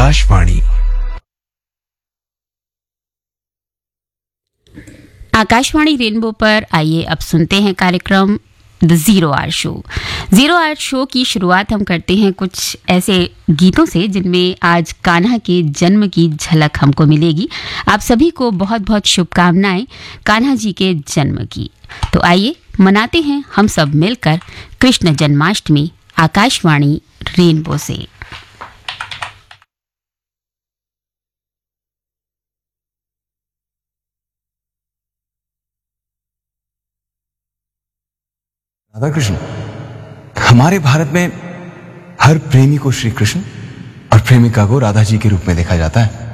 Akashvani. Akashvani rainbow पर आइए अब सुनते हैं कार्यक्रम the zero hour show. Zero hour show की शुरुआत हम करते हैं कुछ ऐसे गीतों से जिनमें आज कान्हा के जन्म की झलक हमको मिलेगी। आप सभी को बहुत बहुत शुभकामनाएं कान्हा जी के जन्म की। तो आइए मनाते हैं हम सब मिलकर कृष्ण जन्माष्टमी आकाशवाणी रेनबो से। राधा कृष्ण, हमारे भारत में हर प्रेमी को श्री कृष्ण और प्रेमिका को राधा जी के रूप में देखा जाता है।